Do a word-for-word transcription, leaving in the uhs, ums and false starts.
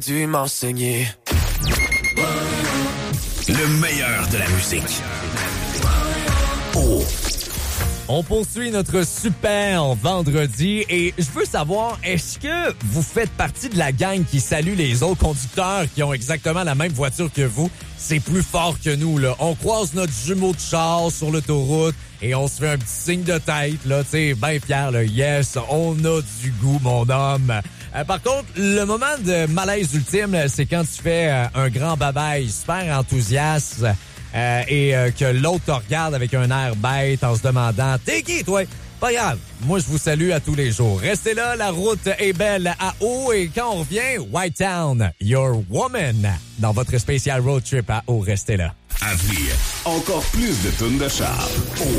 dû m'enseigner. Le meilleur de la musique. Oh. On poursuit notre super vendredi et je veux savoir, est-ce que vous faites partie de la gang qui salue les autres conducteurs qui ont exactement la même voiture que vous? C'est plus fort que nous, là. On croise notre jumeau de char sur l'autoroute et on se fait un petit signe de tête, là, tu sais, bien fier, là. Yes, on a du goût, mon homme. Euh, par contre, le moment de malaise ultime, c'est quand tu fais euh, un grand babaille super enthousiaste euh, et euh, que l'autre te regarde avec un air bête en se demandant « T'es qui, toi? » Pas grave, moi je vous salue à tous les jours. Restez là, la route est belle à eau et quand on revient, White Town, Your Woman, dans votre spécial road trip à eau, restez là. À venir, encore plus de tunes de char. Oh.